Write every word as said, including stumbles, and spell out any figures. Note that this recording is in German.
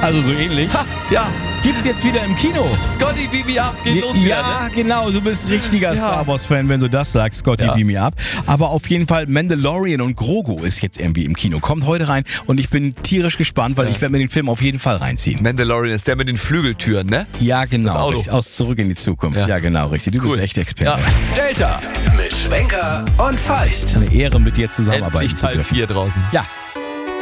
Also so ähnlich. Ha, ja. Gibt's jetzt wieder im Kino. Scotty, beam me up, geht los wieder, Ja, ne? genau, du bist richtiger Ja. Star Wars-Fan, wenn du das sagst, Scotty, Ja. beam me up. Aber auf jeden Fall, Mandalorian und Grogu ist jetzt irgendwie im Kino. Kommt heute rein und ich bin tierisch gespannt, weil Ja. ich werde mir den Film auf jeden Fall reinziehen. Mandalorian ist der mit den Flügeltüren, ne? Ja, Das genau, Auto. richtig. Aus Zurück in die Zukunft. Ja, Ja. genau, richtig. Du bist Cool. echt Experte. Ja. Delta mit Schwenker und Feist. Eine Ehre, mit dir zusammenarbeiten Endlich zu Teil dürfen. vier draußen. Ja,